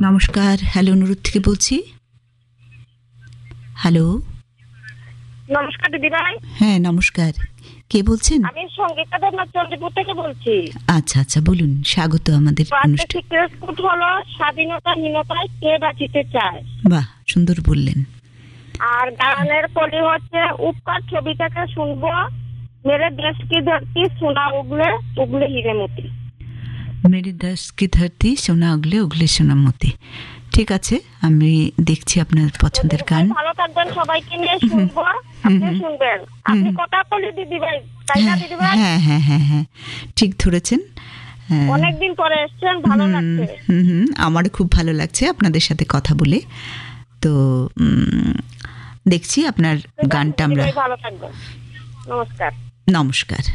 নমস্কার, হ্যালো, অনুরোধ থেকে বলছি। হ্যালো, নমস্কার দিদিভাই। হ্যাঁ নমস্কার, কে বলছেন? আমি সঙ্গীতা দেবনাথ চন্দ্রপুর থেকে বলছি। আচ্ছা আচ্ছা, বলুন, স্বাগত আমাদের অনুষ্ঠান। সিক্রেট ফুড হলো স্বাধীনতাহীনতায় কে বাঁচিতে চায়। বাহ, সুন্দর বললেন। আর গানের কলি হচ্ছে উপকার ছবি থেকে শুনবো, মেরে দেশ কি ধরতি সোনা উগলে উগলে হিরে মতি। মেরি দাস কি ধরতি সোনা উগলে উগলে সোনামতি। ঠিক আছে, আমি দেখছি আপনার পছন্দের গান। ভালো থাকবেন, সবাইকে নিয়ে শুনবো, আপনি শুনবেন। আপনি কথা বলি দিদিভাই, তাই না দিদিভাই? হ্যাঁ হ্যাঁ হ্যাঁ হ্যাঁ, ঠিক ধরেছেন। অনেকদিন পরে এসছেন, ভালো লাগছে। আমার খুব ভালো লাগছে আপনাদের সাথে কথা বলে। তো দেখছি আপনার গানটা আমরা। ভালো থাকবেন, নমস্কার। নমস্কার।